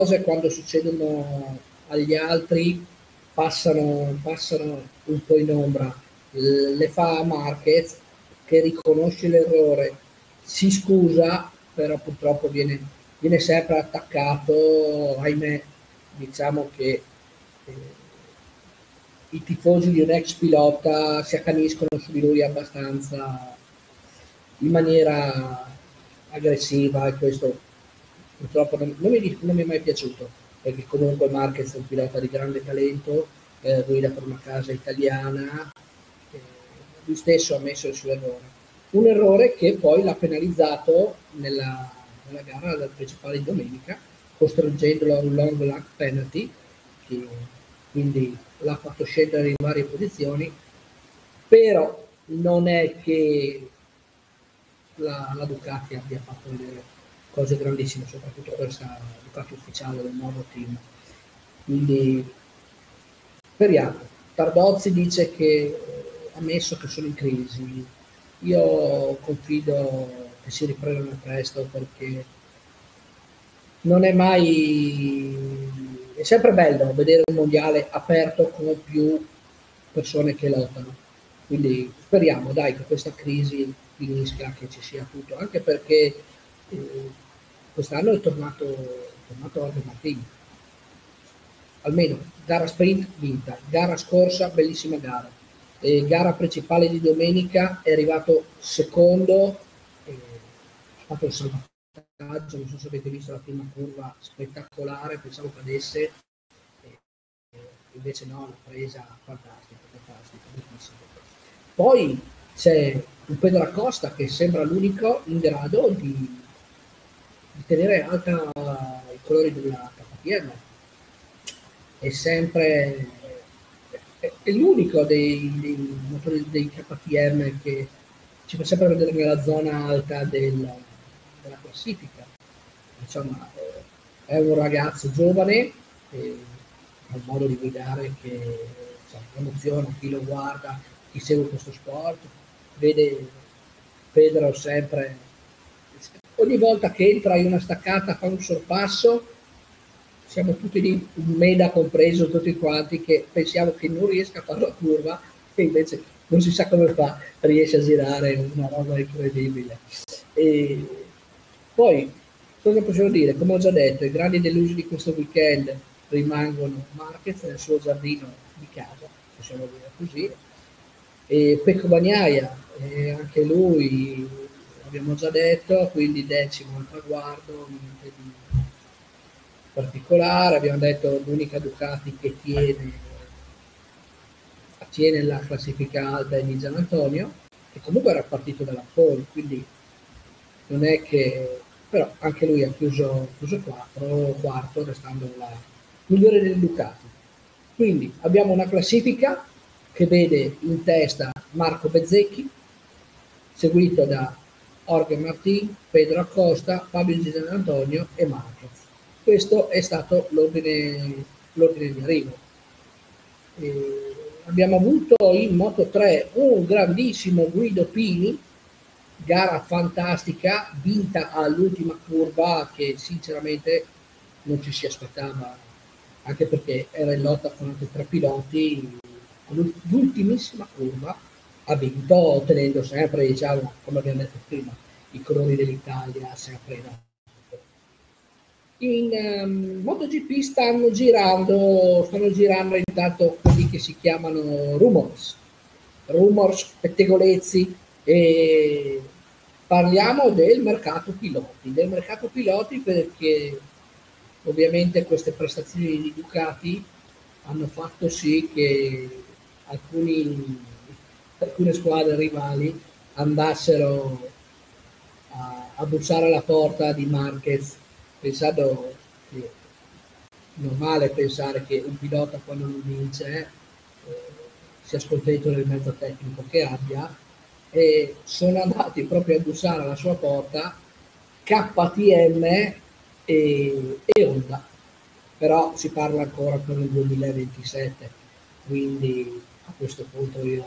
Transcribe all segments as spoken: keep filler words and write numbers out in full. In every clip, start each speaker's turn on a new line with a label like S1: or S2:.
S1: cose quando succedono agli altri passano, passano un po' in ombra, le fa Marquez che riconosce l'errore, si scusa, però purtroppo viene, viene sempre attaccato, ahimè, diciamo che eh, i tifosi di un ex pilota si accaniscono su di lui abbastanza in maniera aggressiva e questo purtroppo non, non, mi, non mi è mai piaciuto, perché comunque Marquez è un pilota di grande talento, eh, guida per una casa italiana, eh, lui stesso ha ammesso il suo errore. Un errore che poi l'ha penalizzato nella, nella gara principale di domenica, costringendolo a un long lap penalty, che quindi l'ha fatto scendere in varie posizioni, però non è che la, la Ducati abbia fatto vedere cose grandissime, soprattutto questa Ducati ufficiale del nuovo team. Quindi speriamo. Tardozzi dice che ha ammesso che sono in crisi. Io confido che si riprendano presto perché non è mai... è sempre bello vedere un mondiale aperto con più persone che lottano. Quindi speriamo, dai, che questa crisi finisca, che ci sia tutto, anche perché eh, quest'anno è tornato, è tornato Jorge Martin. Almeno gara sprint vinta, gara scorsa bellissima gara, e gara principale di domenica è arrivato secondo, eh, ha fatto il salvataggio, non so se avete visto la prima curva spettacolare, pensavo cadesse, eh, invece no, l'ha presa fantastica, fantastica, bellissima. Poi c'è un Pedro Acosta che sembra l'unico in grado di, di tenere alta i colori della K T M. È sempre è, è l'unico dei, dei motori dei K T M che ci fa sempre vedere nella zona alta del, della classifica. Insomma, eh, è un ragazzo giovane, eh, ha un modo di guidare che cioè, emoziona chi lo guarda, chi segue questo sport, vede Pedro sempre, ogni volta che entra in una staccata fa un sorpasso, siamo tutti lì, Meda compreso, tutti quanti, che pensiamo che non riesca a fare la curva e invece non si sa come fa, riesce a girare, una roba incredibile. E poi, cosa possiamo dire? Come ho già detto, i grandi delusi di questo weekend rimangono Marquez nel suo giardino di casa, possiamo dire così, e Pecco Bagnaia, eh, anche lui, abbiamo già detto, quindi decimo al traguardo, niente di particolare, abbiamo detto l'unica Ducati che tiene, tiene la classifica alta è di Gian Antonio, che comunque era partito dalla pole, quindi non è che, però anche lui ha chiuso, chiuso quattro, quarto, restando la migliore delle Ducati. Quindi abbiamo una classifica che vede in testa Marco Bezzecchi, seguito da Jorge Martin, Pedro Acosta, Fabio Di Gian Antonio e Marquez. Questo è stato l'ordine, l'ordine di arrivo. E abbiamo avuto in Moto tre un grandissimo Guido Pini, gara fantastica, vinta all'ultima curva che sinceramente non ci si aspettava, anche perché era in lotta con altri tre piloti, l'ultimissima curva ha vinto ottenendo sempre, diciamo, come abbiamo detto prima, i colori dell'Italia sempre da in um, MotoGP stanno girando, stanno girando intanto quelli che si chiamano rumors, rumors, pettegolezzi, e parliamo del mercato piloti, del mercato piloti perché ovviamente queste prestazioni di Ducati hanno fatto sì che alcuni, alcune squadre rivali andassero a, a bussare alla porta di Marquez, pensando che è normale pensare che un pilota quando non vince eh, sia scontento del mezzo tecnico che abbia, e sono andati proprio a bussare alla sua porta K T M e, e Honda, però si parla ancora per il duemilaventisette, quindi a questo punto io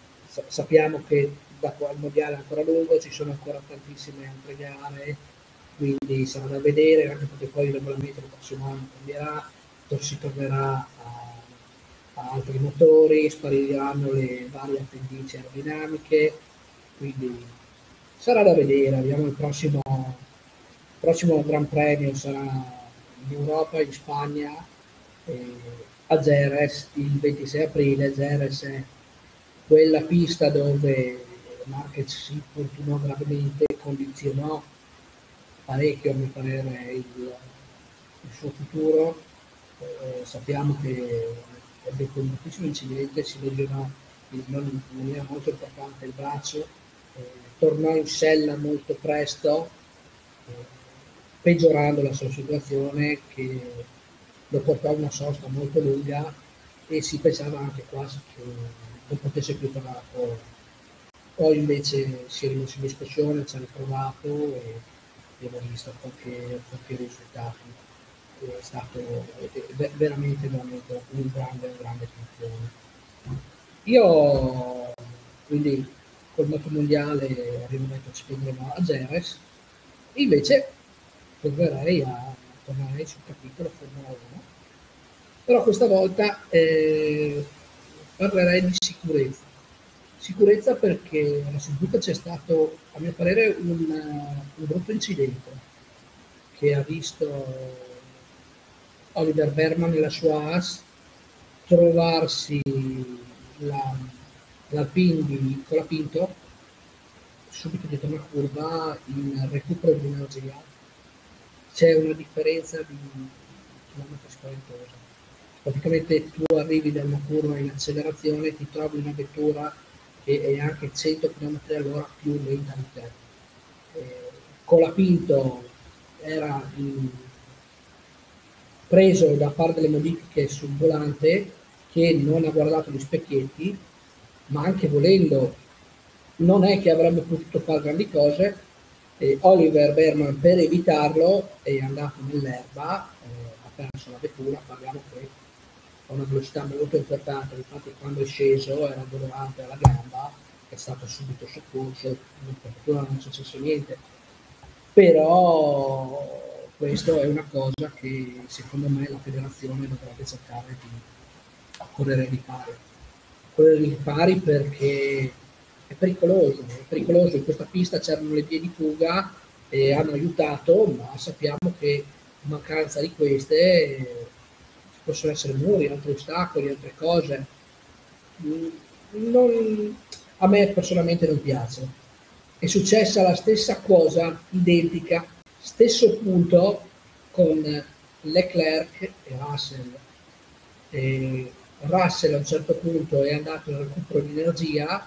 S1: sappiamo che da qua il mondiale è ancora lungo, ci sono ancora tantissime altre gare quindi sarà da vedere, anche perché poi il regolamento del prossimo anno cambierà, si tornerà a, a altri motori, spariranno le varie appendici aerodinamiche, quindi sarà da vedere. Abbiamo il prossimo, il prossimo Gran Premio sarà in Europa, in Spagna, eh, a Jerez il ventisei aprile. Jerez è quella pista dove Marquez si infortunò gravemente, condizionò parecchio a mio parere il, il suo futuro. Eh, sappiamo che ebbe un moltissimo incidente, si lesionò in maniera molto importante il braccio, eh, tornò in sella molto presto, eh, peggiorando la sua situazione, che lo portò a una sosta molto lunga e si pensava anche quasi che non potesse più tornare a correre. Poi invece si è rimesso in discussione, ci ha riprovato e abbiamo visto pochi, pochi risultati. È stato è veramente, veramente un grande, un grande campione. Io quindi col motomondiale avevo detto ci prenderemo a Jerez, invece tornerei, a, tornerei sul capitolo Formula uno, però questa volta eh, parlerei di sicurezza. Sicurezza perché alla Suzuka c'è stato, a mio parere, un, un brutto incidente che ha visto Oliver Berman e la sua Haas trovarsi la, l'Alpine di Colapinto subito dietro una curva in recupero di energia. C'è una differenza di chilometri spaventosa. Praticamente tu arrivi da una curva in accelerazione, ti trovi una vettura che è anche cento chilometri all'ora più lenta di te. Eh, Colapinto era in, preso da fare delle modifiche sul volante, che non ha guardato gli specchietti, ma anche volendo non è che avrebbe potuto fare grandi cose. eh, Oliver Berman, per evitarlo, è andato nell'erba, eh, ha perso la vettura. Parliamo che a una velocità molto importante, infatti quando è sceso era dolorante alla gamba, è stato subito soccorso, per fortuna non è successo niente, però questo è una cosa che secondo me la federazione dovrebbe cercare di correre di pari, correre di pari perché è pericoloso, è pericoloso. In questa pista c'erano le vie di fuga e hanno aiutato, ma sappiamo che in mancanza di queste eh, possono essere muri, altri ostacoli, altre cose. Non, a me personalmente non piace. È successa la stessa cosa, identica, stesso punto con Leclerc e Russell. E Russell a un certo punto è andato in recupero di energia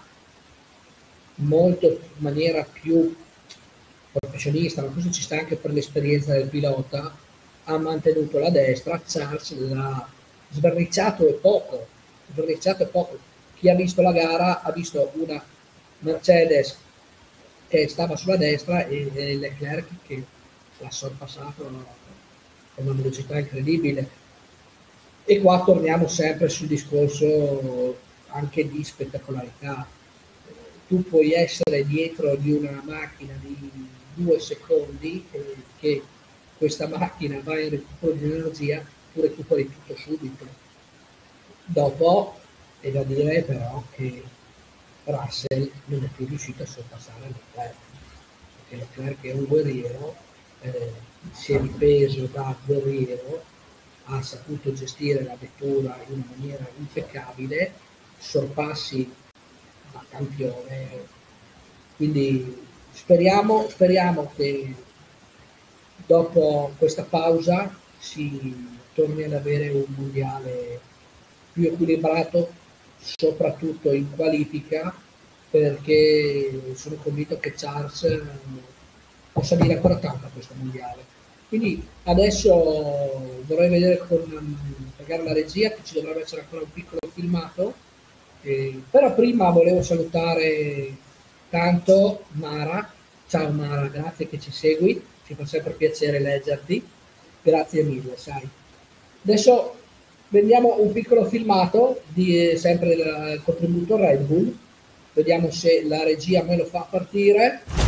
S1: molto in maniera più professionista, ma questo ci sta anche per l'esperienza del pilota. Ha mantenuto la destra, Charles l'ha sverniciato e poco, sverniciato e poco. Chi ha visto la gara ha visto una Mercedes che stava sulla destra e, e Leclerc che l'ha sorpassato a una velocità incredibile. E qua torniamo sempre sul discorso anche di spettacolarità. Tu puoi essere dietro di una macchina di due secondi e che questa macchina va in recupero di energia, tu recuperi tutto subito. Dopo è da dire però che Russell non è più riuscito a sorpassare Leclerc, perché Leclerc è un guerriero, eh, si è ripreso da guerriero, ha saputo gestire la vettura in una maniera impeccabile, sorpassi da campione. Quindi speriamo, speriamo che dopo questa pausa si torni ad avere un mondiale più equilibrato, soprattutto in qualifica, perché sono convinto che Charles possa dire ancora tanto a questo mondiale. Quindi adesso vorrei vedere con magari la regia, che ci dovrebbe essere ancora un piccolo filmato, eh, però prima volevo salutare tanto Mara. Ciao Mara, grazie che ci segui, ci fa sempre piacere leggerti, grazie mille, sai. Adesso vediamo un piccolo filmato di sempre del contributo Red Bull, vediamo se la regia me lo fa partire.